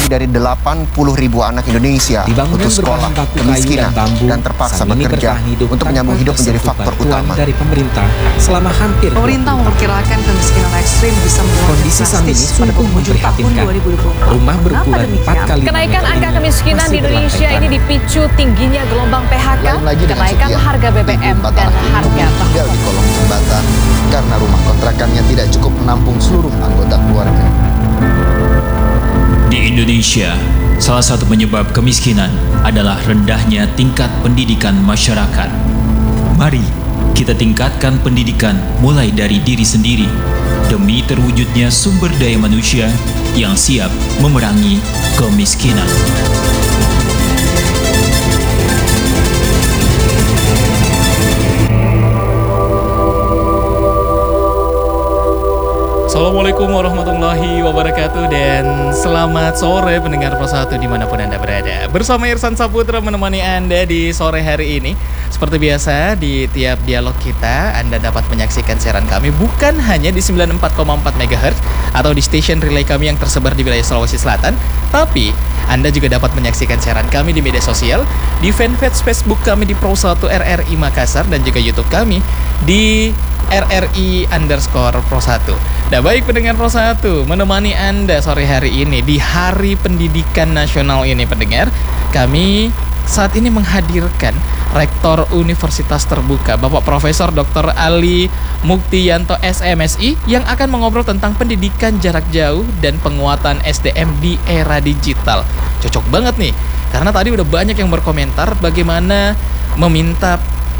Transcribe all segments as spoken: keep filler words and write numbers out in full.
lebih dari delapan puluh ribu anak Indonesia putus sekolah, kemiskinan, dan, dan terpaksa bekerja untuk menyambung hidup menjadi faktor utama dari pemerintah selama hampir pemerintah memperkirakan kemiskinan ekstrim bisa melonjak kondisi saat ini sungguh memprihatinkan. Rumah berukuran empat kali kenaikan angka kemiskinan di Indonesia ini dipicu tingginya gelombang P H K, kenaikan harga B B M dan harga tinggal di kolong jembatan karena rumah kontrakannya tidak cukup menampung seluruh anggota keluarga. Di Indonesia, salah satu penyebab kemiskinan adalah rendahnya tingkat pendidikan masyarakat. Mari kita tingkatkan pendidikan mulai dari diri sendiri demi terwujudnya sumber daya manusia yang siap memerangi kemiskinan. Assalamualaikum warahmatullahi wabarakatuh dan selamat sore pendengar Pro satu dimanapun Anda berada. Bersama Irsan Saputra menemani Anda di sore hari ini. Seperti biasa di tiap dialog kita Anda dapat menyaksikan siaran kami bukan hanya di sembilan puluh empat koma empat megahertz atau di stasiun relay kami yang tersebar di wilayah Sulawesi Selatan, tapi Anda juga dapat menyaksikan siaran kami di media sosial, di fanpage Facebook kami di Pro satu R R I Makassar dan juga YouTube kami di R R I underscore Pro satu. Nah baik pendengar Pro satu, menemani Anda sore hari ini di Hari Pendidikan Nasional ini pendengar, kami saat ini menghadirkan Rektor Universitas Terbuka Bapak Profesor Doktor Ali Muktiyanto S M Si yang akan mengobrol tentang pendidikan jarak jauh dan penguatan S D M di era digital. Cocok banget nih, karena tadi udah banyak yang berkomentar bagaimana meminta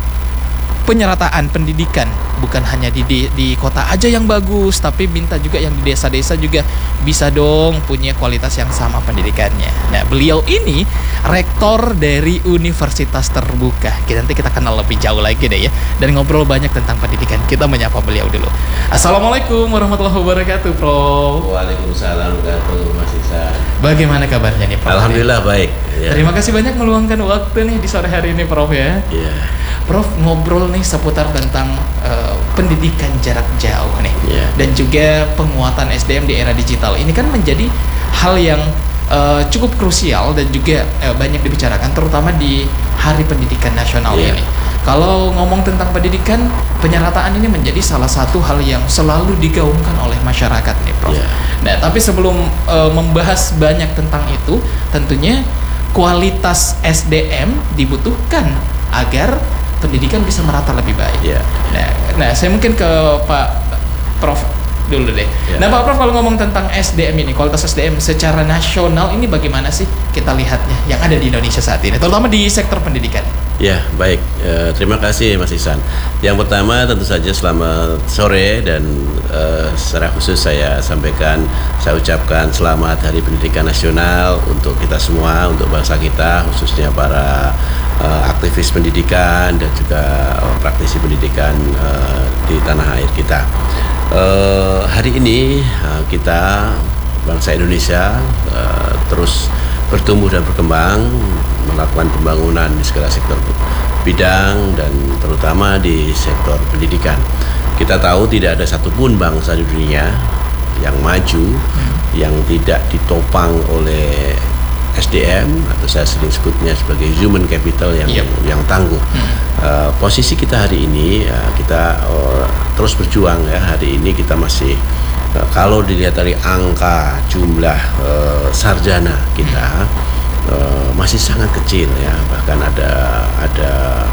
penyerataan pendidikan bukan hanya di, di di kota aja yang bagus, tapi minta juga yang di desa-desa juga bisa dong punya kualitas yang sama pendidikannya. Nah, beliau ini rektor dari Universitas Terbuka. Kita nanti kita kenal lebih jauh lagi deh ya, dan ngobrol banyak tentang pendidikan. Kita menyapa beliau dulu. Assalamualaikum warahmatullahi wabarakatuh, Prof. Waalaikumsalam warahmatullahi wabarakatuh, Mas Ihsan. Bagaimana kabarnya nih, Prof? Alhamdulillah baik. Ya. Terima kasih banyak meluangkan waktu nih di sore hari ini, Prof ya. Iya. Prof ngobrol nih seputar tentang uh, pendidikan jarak jauh nih, yeah. dan juga penguatan S D M di era digital. Ini kan menjadi hal yang uh, cukup krusial dan juga uh, banyak dibicarakan, terutama di Hari Pendidikan Nasional yeah. ini. Kalau ngomong tentang pendidikan, penyerataan ini menjadi salah satu hal yang selalu digaungkan oleh masyarakat nih, Prof. Yeah. Nah, tapi sebelum uh, membahas banyak tentang itu, tentunya kualitas S D M dibutuhkan agar pendidikan bisa merata lebih baik. Yeah. Nah, nah, saya mungkin ke Pak Prof dulu deh. Yeah. Nah, Pak Prof kalau ngomong tentang S D M ini, kualitas S D M secara nasional ini bagaimana sih kita lihatnya yang ada di Indonesia saat ini, terutama di sektor pendidikan? Ya, baik. E, terima kasih Mas Ihsan. Yang pertama tentu saja selamat sore dan e, secara khusus saya sampaikan, saya ucapkan selamat Hari Pendidikan Nasional untuk kita semua, untuk bangsa kita, khususnya para e, aktivis pendidikan dan juga praktisi pendidikan e, di tanah air kita. E, hari ini e, kita bangsa Indonesia e, terus bertumbuh dan berkembang, melakukan pembangunan di segala sektor bidang dan terutama di sektor pendidikan. Kita tahu tidak ada satupun bangsa di dunia yang maju hmm. yang tidak ditopang oleh S D M atau saya sering sebutnya sebagai human capital yang yep. yang tangguh. Hmm. Uh, posisi kita hari ini uh, kita uh, terus berjuang ya. Hari ini kita masih uh, kalau dilihat dari angka jumlah uh, sarjana kita hmm. uh, masih sangat kecil ya. Bahkan ada ada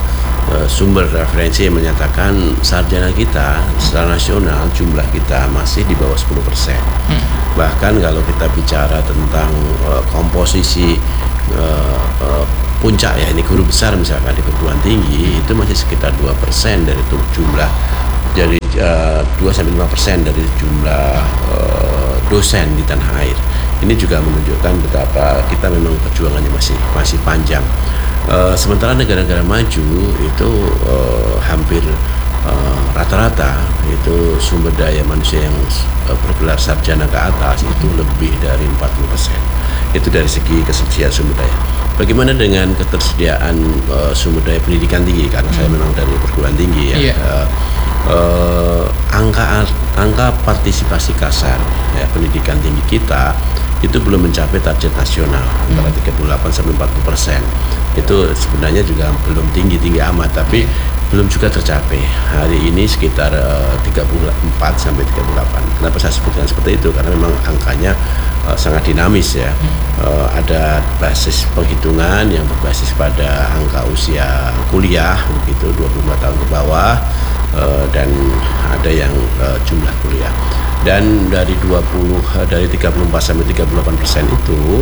uh, sumber referensi yang menyatakan sarjana kita secara nasional jumlah kita masih di bawah sepuluh persen. Hmm. Bahkan kalau kita bicara tentang uh, komposisi uh, uh, puncak ya, ini guru besar misalkan di perguruan tinggi itu masih sekitar dua persen dari jumlah, jadi uh, dua sampai lima persen dari jumlah uh, dosen di tanah air. Ini juga menunjukkan betapa kita memang perjuangannya masih masih panjang. Uh, sementara negara-negara maju itu uh, hampir uh, rata-rata itu sumber daya manusia yang uh, bergelar sarjana ke atas itu lebih dari empat puluh persen. Itu dari segi ketersediaan sumber daya. Bagaimana dengan ketersediaan uh, sumber daya pendidikan tinggi? Karena hmm. saya memang dari perguruan tinggi ya. Yeah. Uh, uh, angka angka partisipasi kasar ya, pendidikan tinggi kita itu belum mencapai target nasional antara tiga puluh delapan sampai empat puluh persen. Itu sebenarnya juga belum tinggi-tinggi amat, tapi belum juga tercapai. Hari ini sekitar uh, tiga puluh empat sampai tiga puluh delapan. Kenapa saya sebutkan seperti itu? Karena memang angkanya uh, sangat dinamis ya. Uh, ada basis penghitungan yang berbasis pada angka usia kuliah begitu dua puluh lima tahun ke bawah, uh, dan ada yang uh, jumlah kuliah. Dan dari dua puluh uh, dari tiga puluh empat sampai tiga puluh delapan persen itu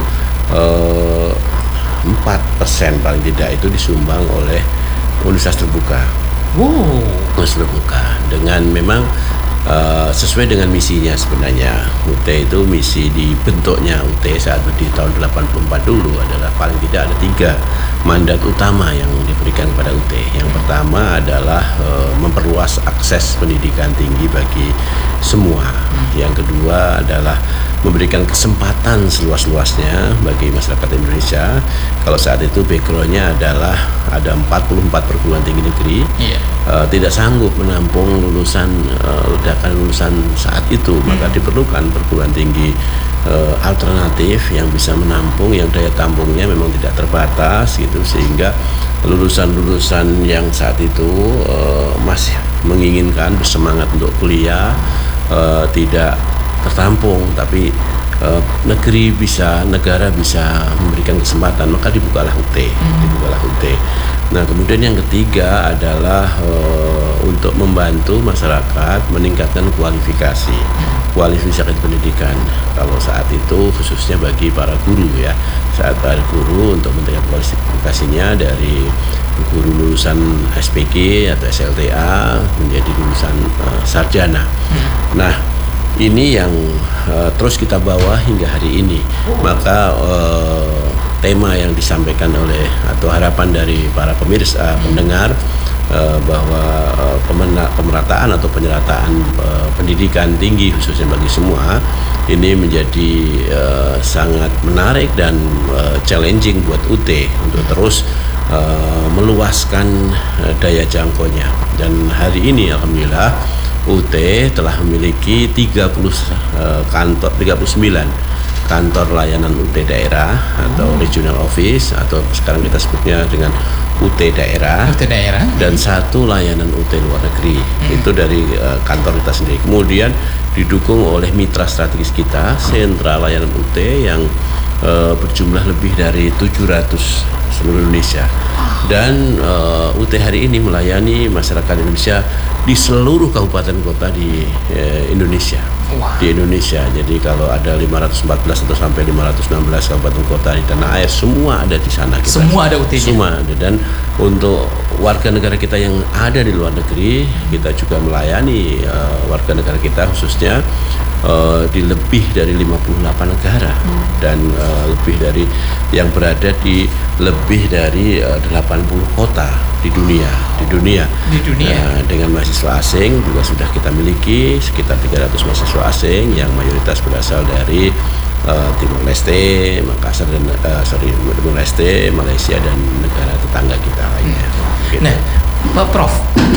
uh, empat persen paling tidak itu disumbang oleh universitas terbuka. Wow. Universitas terbuka dengan memang uh, sesuai dengan misinya sebenarnya. U T itu misi dibentuknya U T saat berdiri tahun delapan puluh empat dulu adalah paling tidak ada tiga mandat utama yang diberikan kepada U T. Yang pertama adalah uh, memperluas akses pendidikan tinggi bagi semua. Yang kedua adalah memberikan kesempatan seluas-luasnya bagi masyarakat Indonesia. Kalau saat itu backgroundnya adalah ada empat puluh empat perguruan tinggi negeri, yeah. uh, tidak sanggup menampung lulusan uh, ledakan lulusan saat itu, hmm. maka diperlukan perguruan tinggi uh, alternatif yang bisa menampung, yang daya tampungnya memang tidak terbatas gitu, sehingga lulusan-lulusan yang saat itu uh, masih menginginkan bersemangat untuk kuliah uh, tidak tertampung, tapi uh, negeri bisa, negara bisa memberikan kesempatan, maka dibukalah U T, hmm. dibukalah U T. Nah, kemudian yang ketiga adalah uh, untuk membantu masyarakat meningkatkan kualifikasi, kualifikasi pendidikan. Kalau saat itu khususnya bagi para guru ya, saat para guru untuk meningkatkan kualifikasinya dari guru lulusan S P G atau S L T A menjadi lulusan uh, sarjana. Hmm. Nah, ini yang uh, terus kita bawa hingga hari ini. Maka uh, tema yang disampaikan oleh atau harapan dari para pemirsa, uh, pendengar uh, bahwa uh, pemerataan atau penyerataan uh, pendidikan tinggi khususnya bagi semua ini menjadi uh, sangat menarik dan uh, challenging buat U T untuk terus uh, meluaskan uh, daya jangkaunya. Dan hari ini alhamdulillah U T telah memiliki tiga puluh uh, kantor, tiga puluh sembilan kantor layanan U T daerah atau oh. regional office, atau sekarang kita sebutnya dengan U T daerah, U T daerah, dan satu layanan U T luar negeri. Hmm. Itu dari uh, kantor kita sendiri. Kemudian didukung oleh mitra strategis kita, sentra layanan U T yang uh, berjumlah lebih dari tujuh ratus seluruh Indonesia. Dan uh, U T hari ini melayani masyarakat Indonesia di seluruh kabupaten kota di uh, Indonesia. Wow. Di Indonesia. Jadi kalau ada lima ratus empat belas atau sampai lima ratus enam belas kabupaten kota di tanah air, semua ada di sana. Kita. Semua ada U T-nya. Semua ada. Dan untuk warga negara kita yang ada di luar negeri, kita juga melayani uh, warga negara kita khususnya uh, di lebih dari lima puluh delapan negara hmm. dan uh, lebih dari yang berada di lebih dari uh, delapan puluh kota di dunia, di dunia. Di dunia. Nah, dengan mahasiswa asing juga sudah kita miliki sekitar tiga ratus mahasiswa asing yang mayoritas berasal dari uh, Timor Leste, Makassar dan uh, sorry Timor Leste, Malaysia dan negara tetangga kita lainnya. Hmm. Gitu. Nah, Pak Prof,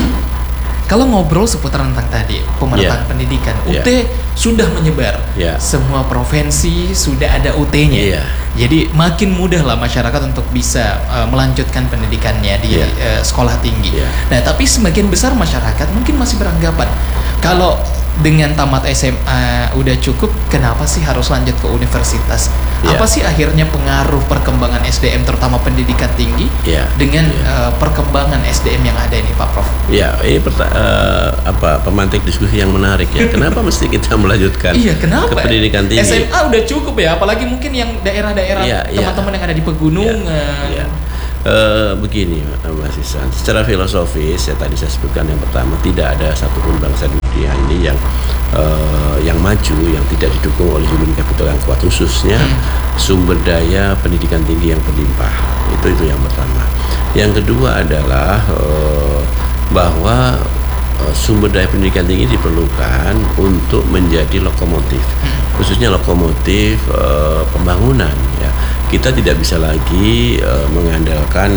kalau ngobrol seputar tentang tadi pemerataan yeah. pendidikan, U T yeah. sudah menyebar, yeah. semua provinsi sudah ada U T-nya. Yeah. Jadi makin mudah lah masyarakat untuk bisa uh, melanjutkan pendidikannya di yeah. uh, sekolah tinggi. Yeah. Nah, tapi sebagian besar masyarakat mungkin masih beranggapan kalau dengan tamat S M A udah cukup, kenapa sih harus lanjut ke universitas? Yeah. Apa sih akhirnya pengaruh perkembangan S D M terutama pendidikan tinggi yeah. dengan yeah. uh, perkembangan S D M yang ada ini, Pak Prof? Ya, ini perta- uh, apa pemantik diskusi yang menarik ya. Kenapa mesti kita melanjutkan iya, kenapa? ke pendidikan tinggi? S M A udah cukup ya, apalagi mungkin yang daerah-daerah yeah, teman-teman yeah. yang ada di pegunungan. Yeah, yeah. Uh, begini Mas Isan, secara filosofis ya tadi saya sebutkan yang pertama, tidak ada satupun bangsa di dunia ini yang uh, yang maju yang tidak didukung oleh human capital yang kuat, khususnya hmm. sumber daya pendidikan tinggi yang berlimpah. Itu itu yang pertama. Yang kedua adalah uh, bahwa uh, sumber daya pendidikan tinggi diperlukan untuk menjadi lokomotif, hmm. khususnya lokomotif uh, pembangunan ya. Kita tidak bisa lagi uh, mengandalkan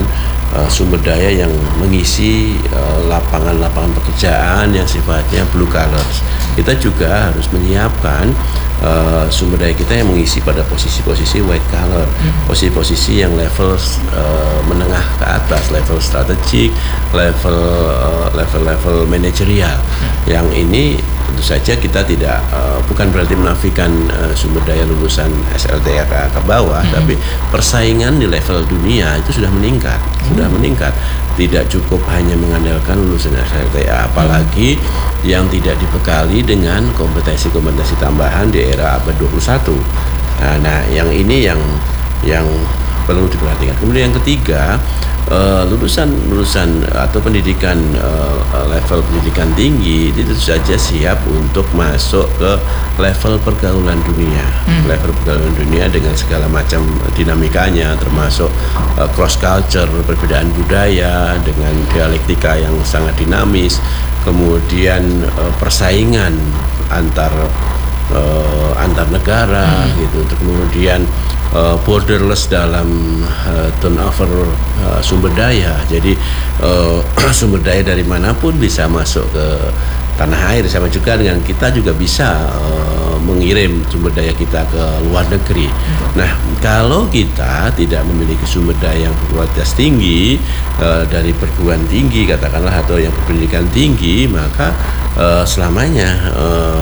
uh, sumber daya yang mengisi uh, lapangan-lapangan pekerjaan yang sifatnya blue collars. Kita juga harus menyiapkan uh, sumber daya kita yang mengisi pada posisi-posisi white collar, posisi-posisi yang level uh, menengah ke atas, level strategik, level uh, level-level manajerial. Yang ini tentu saja kita tidak uh, bukan berarti menafikan uh, sumber daya lulusan S L T A ke, ke bawah, hmm. tapi persaingan di level dunia itu sudah meningkat, hmm. sudah meningkat. Tidak cukup hanya mengandalkan lulusan S L T A, apalagi hmm. yang tidak dibekali dengan kompetensi-kompetensi tambahan di era abad dua puluh satu. Nah, nah yang ini yang yang perlu diperhatikan. Kemudian yang ketiga, uh, lulusan lulusan atau pendidikan uh, level pendidikan tinggi itu saja siap untuk masuk ke level pergaulan dunia, hmm. level pergaulan dunia dengan segala macam dinamikanya, termasuk uh, cross culture, perbedaan budaya dengan dialektika yang sangat dinamis, kemudian uh, persaingan antar uh, antar negara, hmm. gitu, untuk kemudian Uh, borderless dalam uh, turnover uh, sumber daya. Jadi uh, sumber daya dari manapun bisa masuk ke tanah air, sama juga dengan kita juga bisa uh, mengirim sumber daya kita ke luar negeri. Nah, kalau kita tidak memiliki sumber daya yang berkualitas tinggi uh, dari perguruan tinggi katakanlah, atau yang berpendidikan tinggi, maka uh, selamanya uh,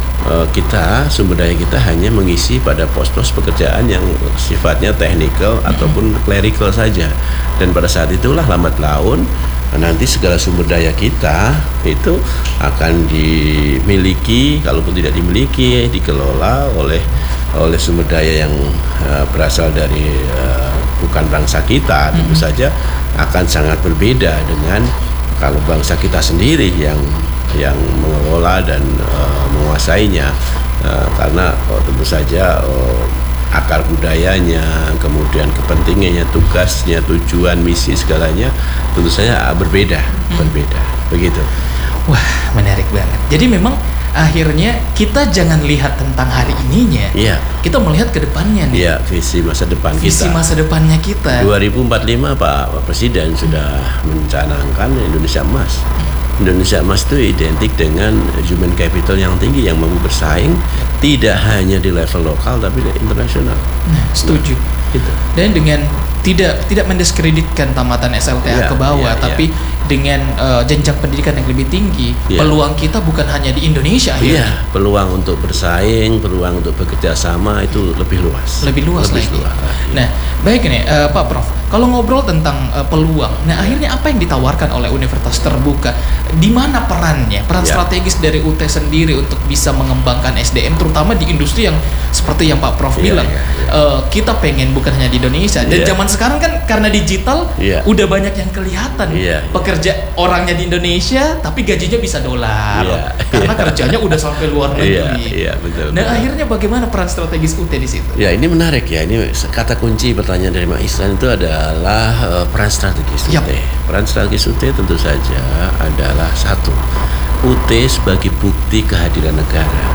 kita sumber daya kita hanya mengisi pada pos-pos pekerjaan yang sifatnya teknikal mm-hmm. ataupun clerical saja, dan pada saat itulah lambat laun nanti segala sumber daya kita itu akan dimiliki, kalaupun tidak dimiliki, dikelola oleh oleh sumber daya yang uh, berasal dari uh, bukan bangsa kita, mm-hmm. tentu saja akan sangat berbeda dengan kalau bangsa kita sendiri yang yang mengelola dan uh, menguasainya, uh, karena oh, tentu saja oh, akar budayanya, kemudian kepentingannya, tugasnya, tujuan, misi, segalanya tentu saja berbeda, hmm. berbeda, begitu. Wah, menarik banget. Jadi memang akhirnya kita jangan lihat tentang hari ininya, iya. kita melihat ke depannya nih. Iya, visi masa depan visi kita. Visi masa depannya kita. dua ribu empat puluh lima Pak Presiden hmm. sudah mencanangkan Indonesia Emas. Hmm. Indonesia Emas itu identik dengan human capital yang tinggi yang mampu bersaing tidak hanya di level lokal tapi di internasional. Nah, setuju. Nah, gitu. Dan dengan tidak tidak mendiskreditkan tamatan S L T A ya, ke bawah, ya, tapi ya. dengan uh, jenjang pendidikan yang lebih tinggi, ya. peluang kita bukan hanya di Indonesia. Iya, ya, peluang untuk bersaing, peluang untuk bekerja sama itu lebih luas. Lebih luas lebih lagi. Luas. Nah, baik nih uh, Pak Prof. Kalau ngobrol tentang uh, peluang, nah akhirnya apa yang ditawarkan oleh Universitas Terbuka? Di mana perannya, peran ya. strategis dari U T sendiri untuk bisa mengembangkan S D M, terutama di industri yang seperti yang Pak Prof ya, bilang, ya, ya. Uh, kita pengen bukan hanya di Indonesia. Dan ya. zaman sekarang kan karena digital, ya. udah banyak yang kelihatan ya, pekerja ya. orangnya di Indonesia, tapi gajinya bisa dolar, ya. karena ya. kerjanya udah sampai luar negeri. Ya, ya, betul, nah betul. akhirnya bagaimana peran strategis U T di situ? Ya, ini menarik ya. Ini kata kunci pertanyaan dari Mas Ihsan itu adalah uh, peran strategis U T. Yep. Peran strategis U T tentu saja adalah satu, U T sebagai bukti kehadiran negara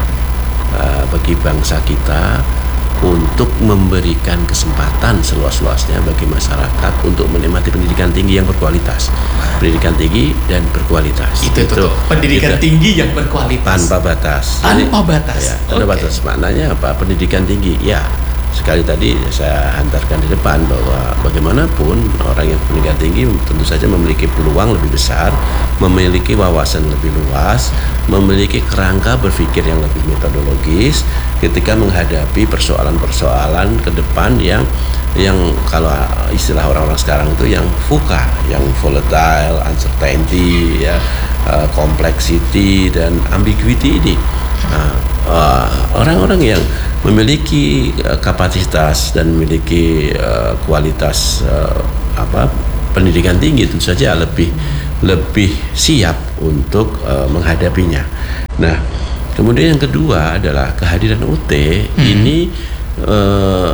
uh, bagi bangsa kita untuk memberikan kesempatan seluas-luasnya bagi masyarakat untuk menikmati pendidikan tinggi yang berkualitas. Pendidikan tinggi dan berkualitas. Itu, itu, itu. pendidikan itu. tinggi yang berkualitas. Tanpa batas. Tanpa Jadi, batas. Ya, tanpa okay. batas. Maknanya apa? Pendidikan tinggi. Ya, sekali tadi saya hantarkan di depan bahwa bagaimanapun orang yang pendidikan tinggi tentu saja memiliki peluang lebih besar, memiliki wawasan lebih luas, memiliki kerangka berpikir yang lebih metodologis ketika menghadapi persoalan-persoalan ke depan yang yang kalau istilah orang-orang sekarang itu yang VUCA, yang volatile, uncertainty, ya, uh, complexity dan ambiguity ini. Nah, uh, orang-orang yang memiliki uh, kapasitas dan memiliki uh, kualitas uh, apa pendidikan tinggi tentu saja lebih lebih siap untuk uh, menghadapinya. Nah, kemudian yang kedua adalah kehadiran U T hmm. ini uh,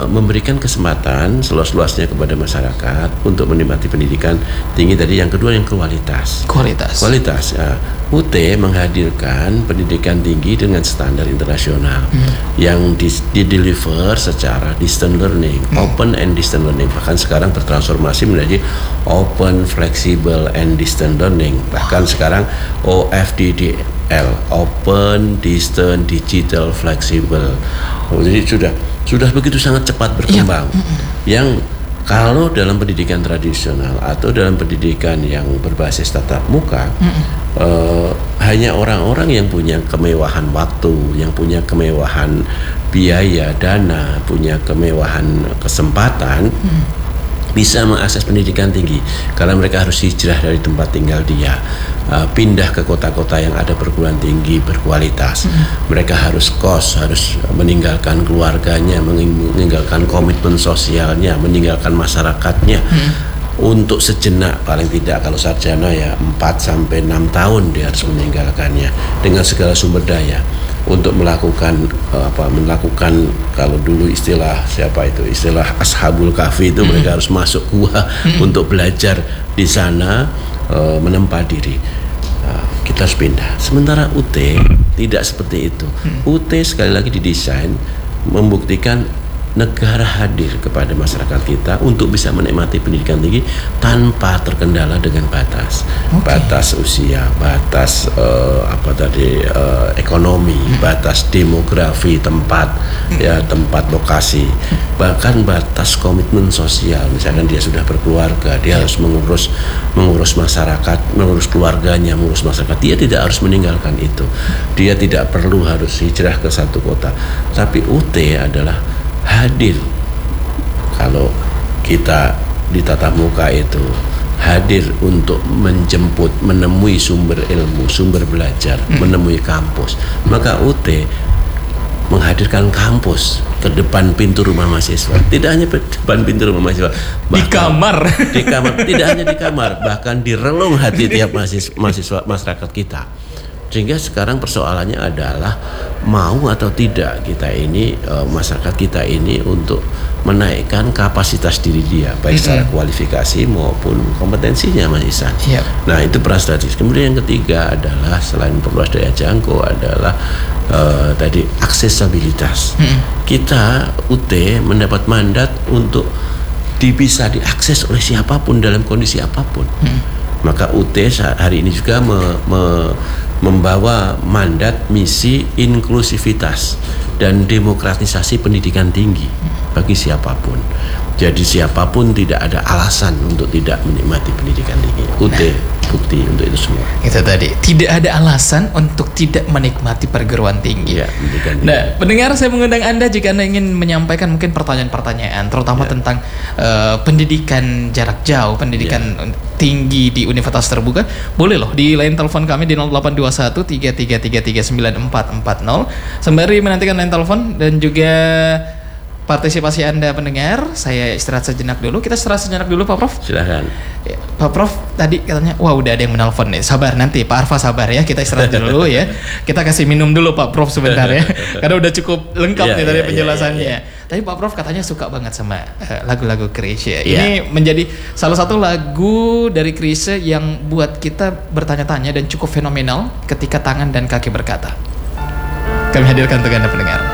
memberikan kesempatan seluas-luasnya kepada masyarakat untuk menikmati pendidikan tinggi. Tadi yang kedua yang kualitas. Kualitas. Kualitas. Ya. U T menghadirkan pendidikan tinggi dengan standar internasional hmm. yang di, di deliver secara distance learning, hmm. open and distance learning. Bahkan sekarang bertransformasi menjadi open, flexible and distance learning. Bahkan sekarang O F D D L, Open, Distance, Digital, Flexible. Oh, jadi sudah sudah begitu sangat cepat berkembang. Ya. Yang kalau dalam pendidikan tradisional atau dalam pendidikan yang berbasis tatap muka, eh, hanya orang-orang yang punya kemewahan waktu, yang punya kemewahan biaya, dana, punya kemewahan kesempatan. Mm. bisa mengakses pendidikan tinggi karena mereka harus hijrah dari tempat tinggal dia, uh, pindah ke kota-kota yang ada perguruan tinggi berkualitas. Mm-hmm. Mereka harus kos, harus meninggalkan keluarganya, meninggalkan komitmen sosialnya, meninggalkan masyarakatnya. Mm-hmm. Untuk sejenak, paling tidak kalau sarjana ya empat sampai enam tahun dia harus meninggalkannya dengan segala sumber daya untuk melakukan apa melakukan kalau dulu istilah siapa itu istilah ashabul kahfi itu, mm-hmm. mereka harus masuk gua, mm-hmm. untuk belajar di sana, uh, menempa diri. Uh, kita harus pindah. Sementara U T tidak seperti itu. Mm-hmm. U T sekali lagi didesain membuktikan negara hadir kepada masyarakat kita untuk bisa menikmati pendidikan tinggi tanpa terkendala dengan batas, okay. batas usia, batas uh, apa tadi uh, ekonomi, hmm. batas demografi tempat, hmm. ya tempat lokasi, bahkan batas komitmen sosial. Misalkan dia sudah berkeluarga, dia hmm. harus mengurus mengurus masyarakat, mengurus keluarganya, mengurus masyarakat. Dia tidak harus meninggalkan itu. Dia tidak perlu harus hijrah ke satu kota. Tapi U T adalah hadir. Kalau kita di tatap muka itu hadir untuk menjemput, menemui sumber ilmu, sumber belajar, hmm. menemui kampus, maka U T menghadirkan kampus ke depan pintu rumah mahasiswa. Tidak hanya depan pintu rumah mahasiswa, di kamar, di kamar, tidak hanya di kamar, bahkan di relung hati tiap mahasiswa, mahasiswa masyarakat kita. Sehingga sekarang persoalannya adalah mau atau tidak kita ini uh, masyarakat kita ini untuk menaikkan kapasitas diri dia baik mm-hmm. secara kualifikasi maupun kompetensinya, Mas Ihsan. Yep. Nah itu peran strategis. Kemudian yang ketiga adalah selain perluas daya jangkau adalah uh, tadi aksesabilitas. Mm-hmm. Kita U T mendapat mandat untuk di, bisa diakses oleh siapapun dalam kondisi apapun. Mm-hmm. Maka U T hari ini juga me, me, membawa mandat misi inklusivitas dan demokratisasi pendidikan tinggi bagi siapapun. Jadi siapapun tidak ada alasan untuk tidak menikmati pendidikan tinggi. U T bukti untuk itu semua. Itu tadi, tidak ada alasan untuk tidak menikmati perguruan tinggi. Ya, pendidikan tinggi. Nah, pendengar, saya mengundang Anda jika Anda ingin menyampaikan mungkin pertanyaan-pertanyaan, terutama ya. tentang uh, pendidikan jarak jauh, pendidikan ya. tinggi di universitas terbuka, boleh loh di line telepon kami di nol delapan dua satu tiga tiga tiga tiga sembilan empat empat nol. Sembari menantikan line telepon dan juga partisipasi Anda pendengar, saya istirahat sejenak dulu. Kita istirahat sejenak dulu, Pak Prof. Silakan. Ya, Pak Prof tadi katanya, wah udah ada yang menelpon nih. Sabar nanti, Pak Arfa sabar ya. Kita istirahat dulu ya. Kita kasih minum dulu Pak Prof sebentar ya. Karena udah cukup lengkap yeah, nih tadi yeah, penjelasannya. Yeah, yeah. Tapi Pak Prof katanya suka banget sama uh, lagu-lagu Chrisye. Yeah. Ini menjadi salah satu lagu dari Chrisye yang buat kita bertanya-tanya dan cukup fenomenal ketika tangan dan kaki berkata. Kami hadirkan untuk Anda pendengar.